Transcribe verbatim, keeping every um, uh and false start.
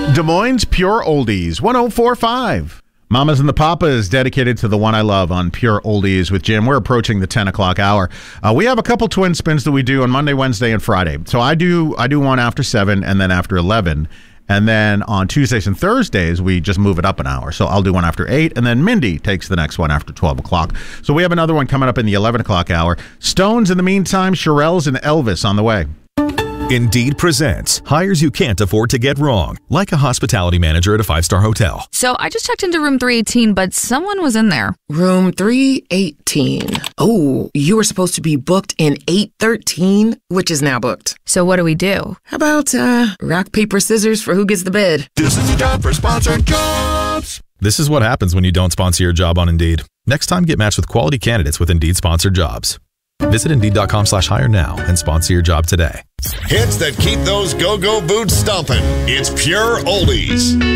Des Moines Pure Oldies, one oh four point five. Mamas and the Papas, dedicated to the one I love on Pure Oldies with Jim. We're approaching the ten o'clock hour. Uh, we have a couple twin spins that we do on Monday, Wednesday, and Friday. So I do I do one after seven and then after eleven. And then on Tuesdays and Thursdays, we just move it up an hour. So I'll do one after eight, and then Mindy takes the next one after twelve o'clock. So we have another one coming up in the eleven o'clock hour. Stones in the meantime, Shirelles and Elvis on the way. Indeed presents hires you can't afford to get wrong, like a hospitality manager at a five-star hotel. So I just checked into room three eighteen, but someone was in there. Room three eighteen. Oh, you were supposed to be booked in eight thirteen, which is now booked. So what do we do? How about uh, rock, paper, scissors for who gets the bid? This is the job for sponsored jobs. This is what happens when you don't sponsor your job on Indeed. Next time, get matched with quality candidates with Indeed-sponsored jobs. Visit Indeed.com slash hire now and sponsor your job today. Hits that keep those go-go boots stomping. It's Pure Oldies.